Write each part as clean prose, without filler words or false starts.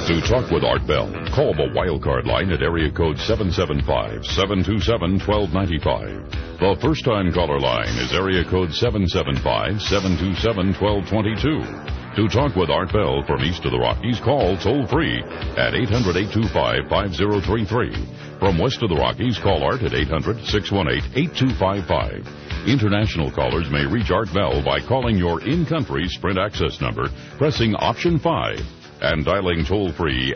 To talk with Art Bell, call the wildcard line at area code 775-727-1295. The first-time caller line is area code 775-727-1222. To talk with Art Bell from east of the Rockies, call toll-free at 800-825-5033. From west of the Rockies, call Art at 800-618-8255. International callers may reach Art Bell by calling your in-country Sprint access number, pressing option 5, and dialing toll-free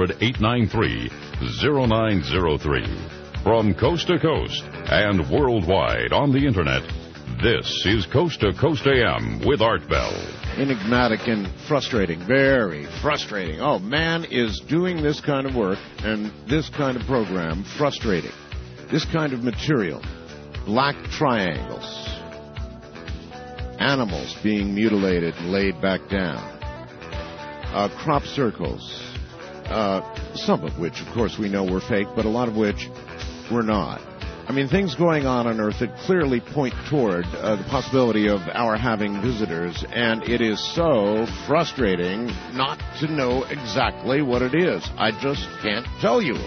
800-893-0903. From coast to coast and worldwide on the Internet, this is Coast to Coast AM with Art Bell. Enigmatic and frustrating, very frustrating. Oh, man is doing this kind of work and this kind of program frustrating. This kind of material, black triangles, animals being mutilated and laid back down, crop circles, some of which, of course, we know were fake, but a lot of which were not. I mean, things going on Earth that clearly point toward the possibility of our having visitors, and it is so frustrating not to know exactly what it is. I just can't tell you.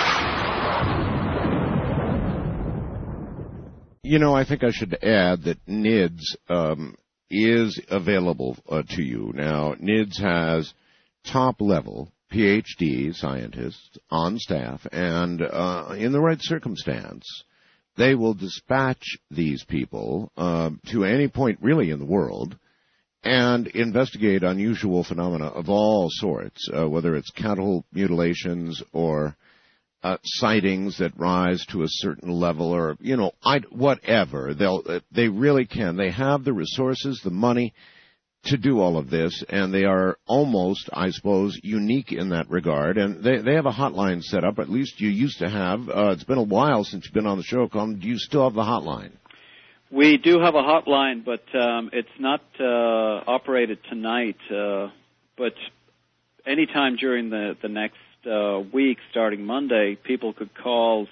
You know, I think I should add that NIDS is available to you. Now, NIDS has top-level PhD scientists on staff, and in the right circumstance, they will dispatch these people to any point really in the world and investigate unusual phenomena of all sorts, whether it's cattle mutilations or sightings that rise to a certain level or, you know, whatever. They really can. They have the resources, the money to do all of this, and they are almost, I suppose, unique in that regard. And they have a hotline set up, at least you used to have. It's been a while since you've been on the show, Colin. Do you still have the hotline? We do have a hotline, but it's not operated tonight. But anytime during the next week, starting Monday, people could call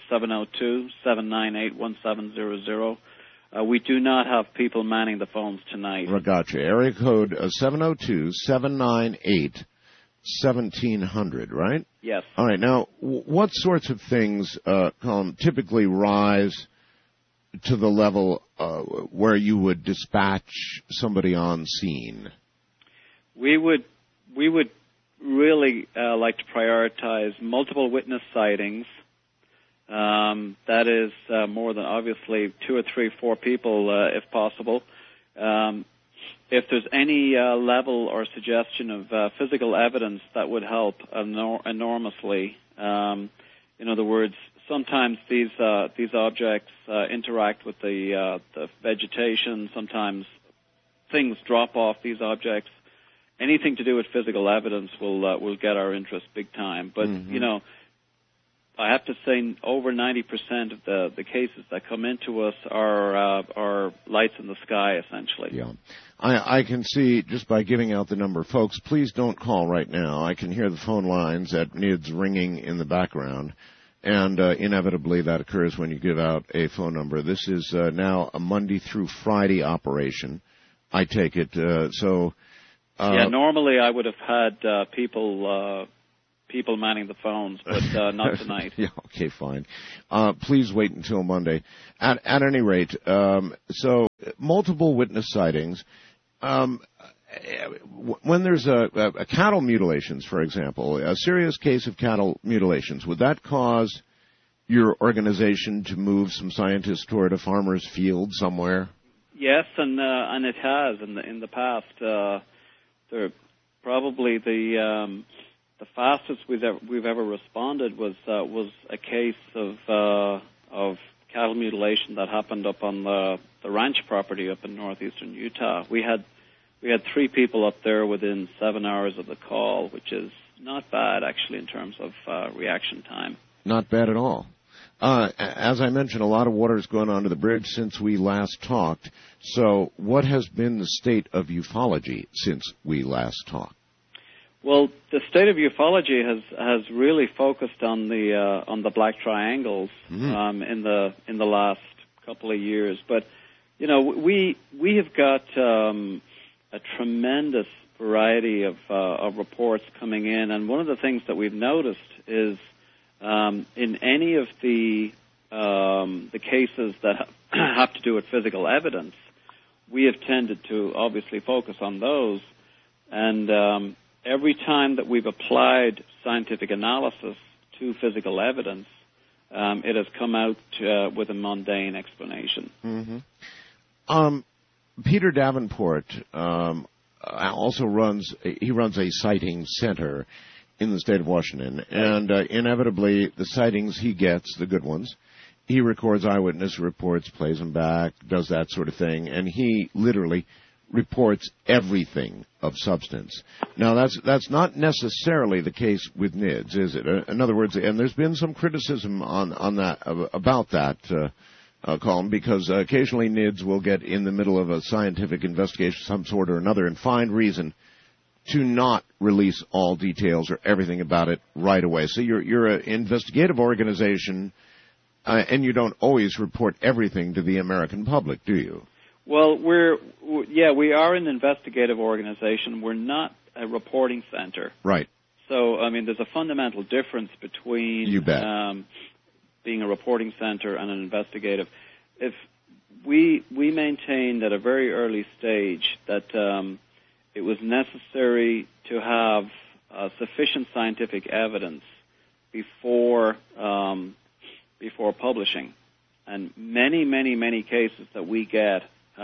702-798-1700. We do not have people manning the phones tonight. Gotcha. Area code 702-798-1700, right? Yes. All right. Now, what sorts of things typically rise to the level where you would dispatch somebody on scene? We would really like to prioritize multiple witness sightings. That is more than obviously 2 or 3, 4 people, if possible. If there's any level or suggestion of physical evidence, that would help enormously. In other words, sometimes these objects interact with the vegetation. Sometimes things drop off these objects. Anything to do with physical evidence will get our interest big time. But you know, I have to say, over 90% of the cases that come into us are lights in the sky, essentially. Yeah. I can see, just by giving out the number, folks, please don't call right now. I can hear the phone lines at NIDS ringing in the background, and inevitably that occurs when you give out a phone number. This is now a Monday through Friday operation, I take it. Yeah, normally I would have had people manning the phones, but not tonight. Yeah, okay, fine. Please wait until Monday. At any rate, so multiple witness sightings. When there's a cattle mutilations, for example, a serious case of cattle mutilations, would that cause your organization to move some scientists toward a farmer's field somewhere? Yes, and it has in the past. They're probably the fastest we've ever responded was a case of cattle mutilation that happened up on the ranch property up in northeastern Utah. We had 3 people up there within 7 hours of the call, which is not bad actually in terms of reaction time. Not bad at all. As I mentioned, a lot of water has gone onto the bridge since we last talked. So what has been the state of ufology since we last talked? Well, the state of ufology has really focused on the black triangles in the last couple of years. But you know, we have got a tremendous variety of reports coming in, and one of the things that we've noticed is in any of the cases that have to do with physical evidence, we have tended to obviously focus on those, and every time that we've applied scientific analysis to physical evidence, it has come out with a mundane explanation. Mm-hmm. Peter Davenport also runs a sighting center in the state of Washington, and inevitably the sightings he gets, the good ones, he records eyewitness reports, plays them back, does that sort of thing, and he literally reports everything of substance. Now, that's not necessarily the case with NIDS, is it? In other words, and there's been some criticism on that about that column, because occasionally NIDS will get in the middle of a scientific investigation of some sort or another and find reason to not release all details or everything about it right away. So you're an investigative organization, and you don't always report everything to the American public, do you? Well, we are an investigative organization. We're not a reporting center. Right. So, I mean, there's a fundamental difference between being a reporting center and an investigative. If we maintained at a very early stage that it was necessary to have sufficient scientific evidence before publishing, and many cases that we get.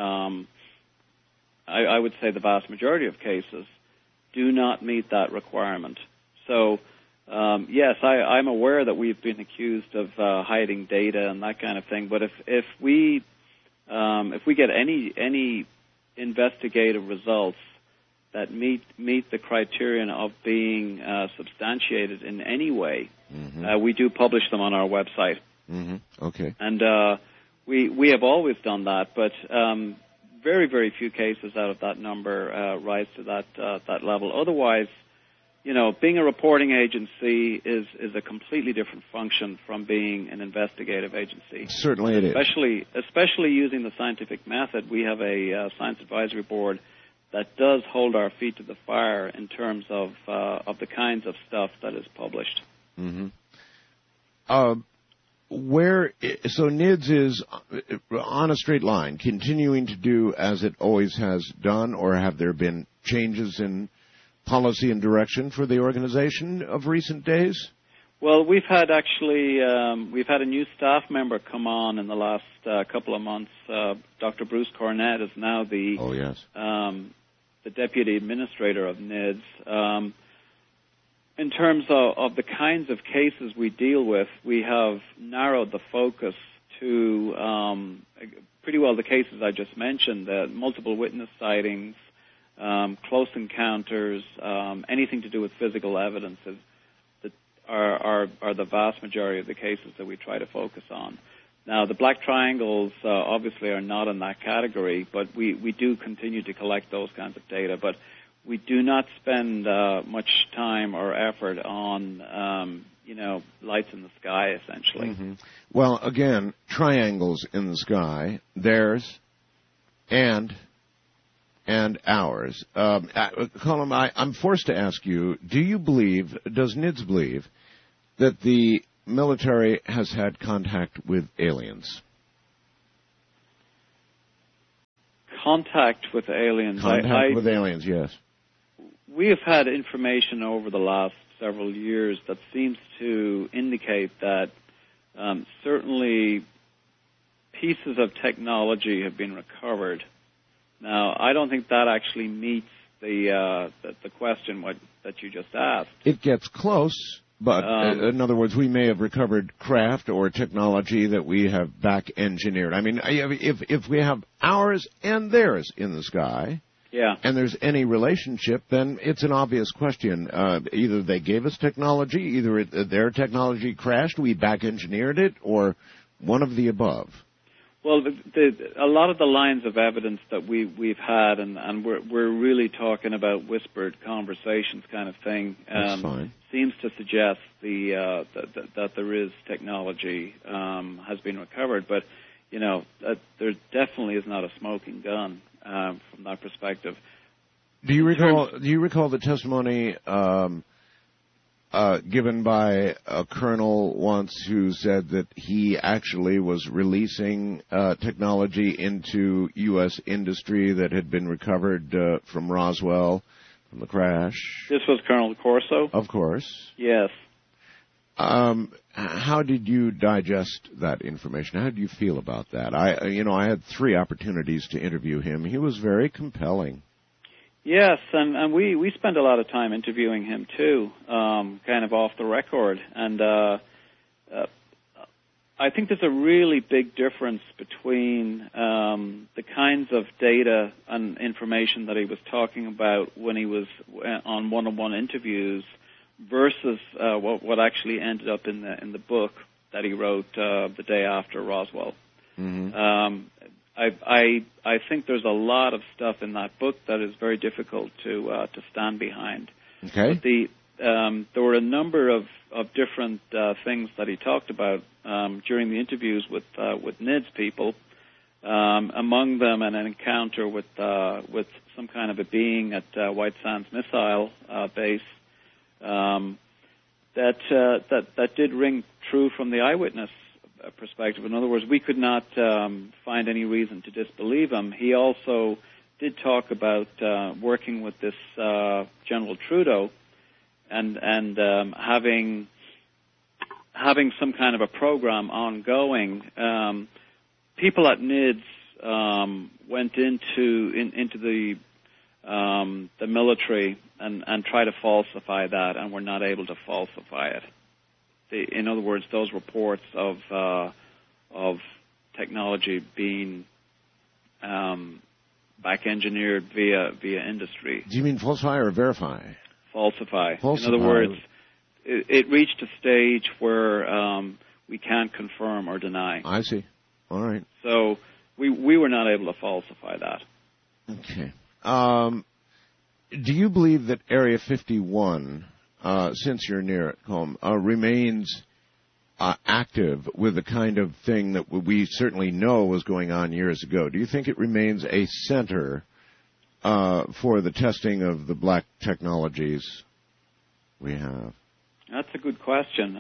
I would say the vast majority of cases do not meet that requirement. So, yes, I'm aware that we've been accused of hiding data and that kind of thing. But if we get any investigative results that meet the criterion of being substantiated in any way, mm-hmm. We do publish them on our website. Mm-hmm. Okay. And we have always done that, but very few cases out of that number rise to that level. Otherwise, being a reporting agency is a completely different function from being an investigative agency. Certainly it is. Especially using the scientific method, we have a science advisory board that does hold our feet to the fire in terms of the kinds of stuff that is published. Mm-hmm. So NIDS is on a straight line, continuing to do as it always has done, or have there been changes in policy and direction for the organization of recent days? Well, we've had a new staff member come on in the last couple of months. Dr. Bruce Cornett is now the deputy administrator of NIDS. In terms of the kinds of cases we deal with, we have narrowed the focus to pretty well the cases I just mentioned, multiple witness sightings, close encounters, anything to do with physical evidence that are the vast majority of the cases that we try to focus on. Now, the black triangles obviously are not in that category, but we do continue to collect those kinds of data. But we do not spend much time or effort on, lights in the sky, essentially. Mm-hmm. Well, again, triangles in the sky, theirs and ours. Colin, I'm forced to ask you, does NIDS believe that the military has had contact with aliens? Contact with aliens? Contact with aliens, yes. We have had information over the last several years that seems to indicate that certainly pieces of technology have been recovered. Now, I don't think that actually meets the question that you just asked. It gets close, but in other words, we may have recovered craft or technology that we have back engineered. I mean, if we have ours and theirs in the sky, yeah, and there's any relationship, then it's an obvious question. Either they gave us technology, either their technology crashed, we back engineered it, or one of the above. Well, a lot of the lines of evidence that we've had, and we're really talking about whispered conversations kind of thing, seems to suggest that there is technology has been recovered. But there definitely is not a smoking gun from that perspective. Do you recall the testimony given by a colonel once who said that he actually was releasing technology into U.S. industry that had been recovered from Roswell, from the crash? This was Colonel Corso? Of course. Yes. How did you digest that information? How did you feel about that? I had 3 opportunities to interview him. He was very compelling. Yes, and we spent a lot of time interviewing him too, kind of off the record. And I think there's a really big difference between the kinds of data and information that he was talking about when he was on one-on-one interviews versus what actually ended up in the book that he wrote the day after Roswell. Mm-hmm. I think there's a lot of stuff in that book that is very difficult to stand behind. Okay. But there were a number of different things that he talked about during the interviews with NIDS people. Among them, an encounter with some kind of a being at White Sands Missile Base that did ring true from the eyewitness perspective. In other words, we could not find any reason to disbelieve him. He also did talk about working with this General Trudeau and having some kind of a program ongoing. People at NIDS went into the military and tried to falsify that, and were not able to falsify it. In other words, those reports of technology being back engineered via industry. Do you mean falsify or verify? Falsify. Falsify. In other words, it reached a stage where we can't confirm or deny. I see. All right. So we were not able to falsify that. Okay. Do you believe that Area 51, since you're near it, Colm, remains active with the kind of thing that we certainly know was going on years ago? Do you think it remains a center for the testing of the black technologies we have? That's a good question.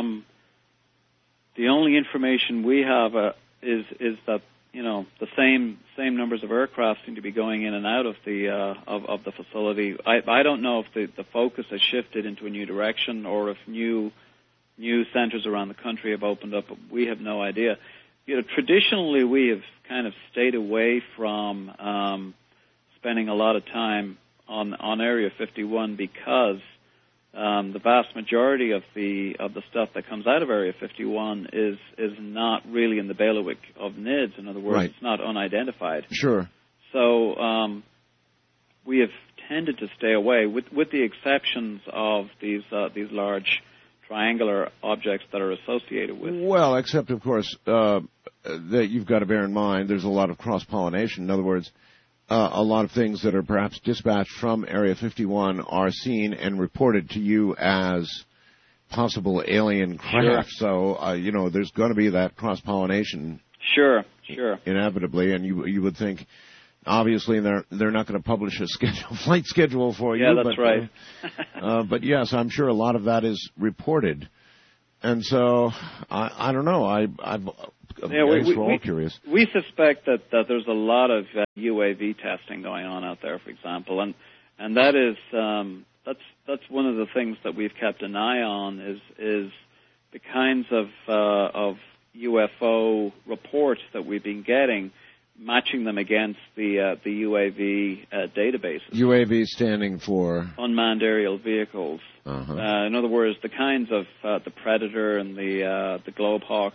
The only information we have is that the same numbers of aircraft seem to be going in and out of the facility. I don't know if the focus has shifted into a new direction or if new centers around the country have opened up. We have no idea. Traditionally we have kind of stayed away from spending a lot of time on Area 51 because the vast majority of the stuff that comes out of Area 51 is not really in the bailiwick of NIDS. In other words, right. It's not unidentified. Sure. So we have tended to stay away, with the exceptions of these large triangular objects that are associated with. Well, except of course that you've got to bear in mind there's a lot of cross-pollination. In other words, a lot of things that are perhaps dispatched from Area 51 are seen and reported to you as possible alien craft. Sure. So, there's going to be that cross-pollination. Sure. Inevitably, and you would think, obviously, they're not going to publish a flight schedule for you. Yeah, that's right. But yes, I'm sure a lot of that is reported. And so, I don't know. We're all curious. We suspect that there's a lot of UAV testing going on out there, for example, and that is that's one of the things that we've kept an eye on is the kinds of UFO reports that we've been getting, matching them against the UAV databases. UAV standing for unmanned aerial vehicles. Uh-huh. In other words, the kinds of the Predator and the Globehawk.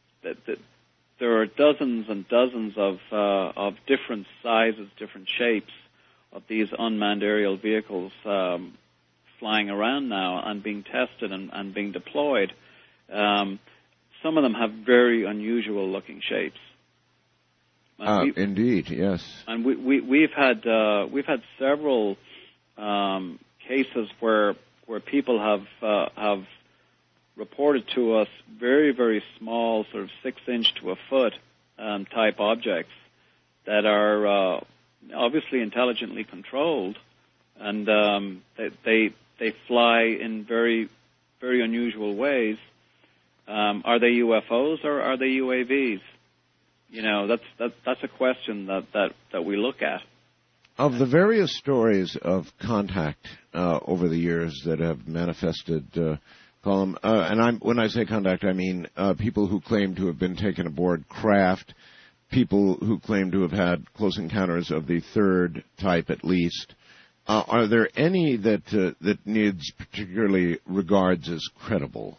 There are dozens and dozens of different sizes, different shapes of these unmanned aerial vehicles flying around now and being tested and being deployed. Some of them have very unusual looking shapes. Indeed, yes. And we've had several cases where people have reported to us very, very small, sort of 6-inch to a foot type objects that are obviously intelligently controlled, and they fly in very, very unusual ways. Are they UFOs or are they UAVs? You know, that's a question that we look at. Of the various stories of contact over the years that have manifested, Colm, and when I say contact, I mean people who claim to have been taken aboard craft, people who claim to have had close encounters of the third type at least. Are there any that NIDS particularly regards as credible?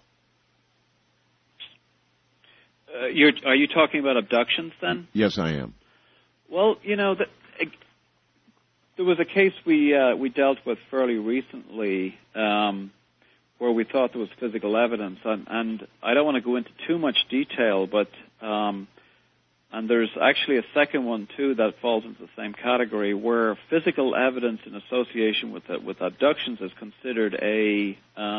Are you talking about abductions then? Yes, I am. Well, you know, there was a case we dealt with fairly recently where we thought there was physical evidence, and I don't want to go into too much detail, but and there's actually a second one too that falls into the same category, where physical evidence in association with abductions is considered a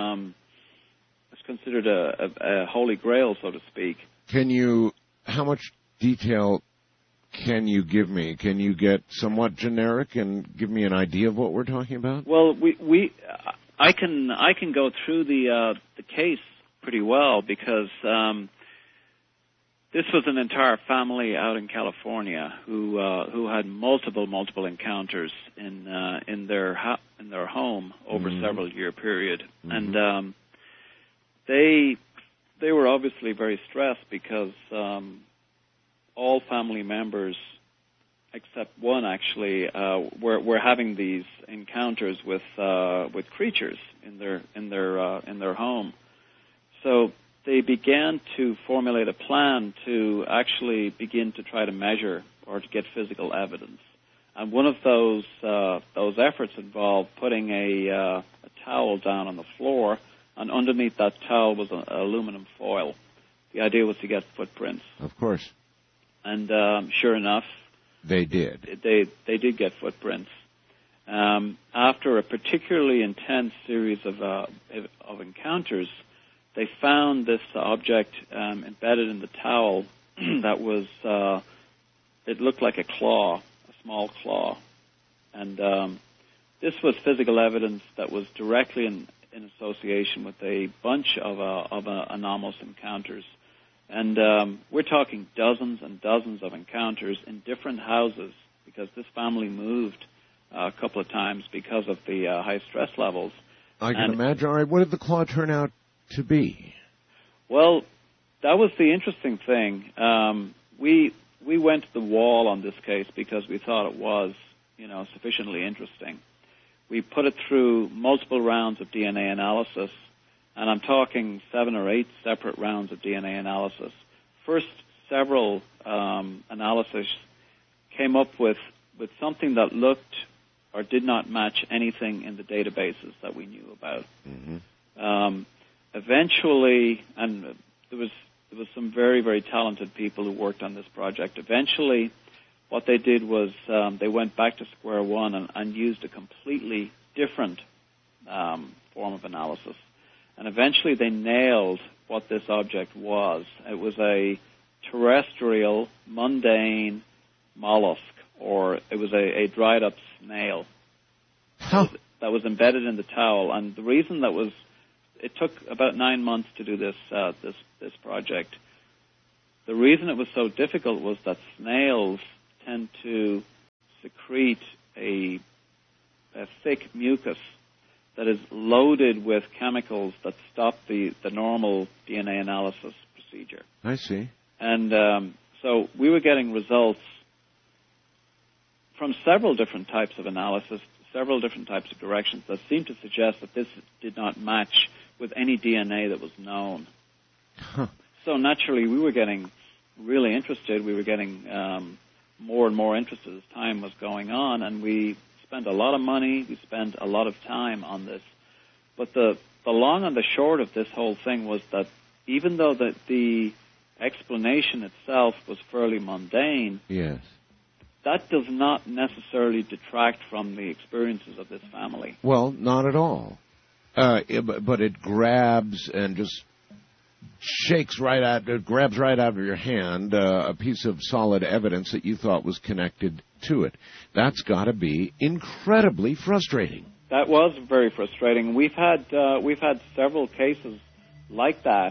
holy grail, so to speak. How much detail can you give me? Can you get somewhat generic and give me an idea of what we're talking about? Well, I can go through the case pretty well because this was an entire family out in California who had multiple encounters in their home over a several year period, and they were obviously very stressed because all family members, except one actually, were having these encounters with creatures in their home. So they began to formulate a plan to actually begin to try to measure or to get physical evidence. And one of those efforts involved putting a towel down on the floor, and underneath that towel was an aluminum foil. The idea was to get footprints. Of course. And sure enough, they did. They did get footprints. After a particularly intense series of encounters, they found this object embedded in the towel that was, it looked like a claw, a small claw. And this was physical evidence that was directly in association with a bunch of anomalous encounters. And we're talking dozens and dozens of encounters in different houses because this family moved a couple of times because of the high stress levels. I can imagine. All right, what did the claw turn out to be? Well, that was the interesting thing. We went to the wall on this case because we thought it was, sufficiently interesting. We put it through multiple rounds of DNA analysis, and I'm talking 7 or 8 separate rounds of DNA analysis. First several analysis came up with something that looked or did not match anything in the databases that we knew about. Mm-hmm. Eventually, and there was some very, very talented people who worked on this project. Eventually, what they did was they went back to square one and used a completely different form of analysis. And eventually they nailed what this object was. It was a terrestrial, mundane mollusk, or it was a dried-up snail that was embedded in the towel. And the reason it took about 9 months to do this project. The reason it was so difficult was that snails tend to secrete a thick mucus that is loaded with chemicals that stop the normal DNA analysis procedure. I see. And so we were getting results from several different types of analysis, several different types of directions that seemed to suggest that this did not match with any DNA that was known. Huh. So naturally, we were getting really interested. We were getting more and more interested as time was going on, and we spent a lot of money. We spent a lot of time on this. But the long and the short of this whole thing was that even though the explanation itself was fairly mundane, yes, that does not necessarily detract from the experiences of this family. Well, not at all. But it grabs and just grabs right out of your hand a piece of solid evidence that you thought was connected to it. That's got to be incredibly frustrating. That was very frustrating. We've had several cases like that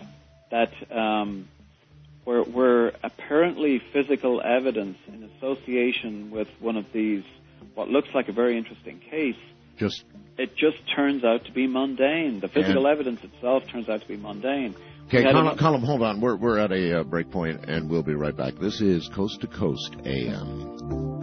where apparently physical evidence in association with one of these, what looks like a very interesting case, it just turns out to be mundane. The physical evidence itself turns out to be mundane. Okay, Colm, hold on. We're at a break point, and we'll be right back. This is Coast to Coast AM.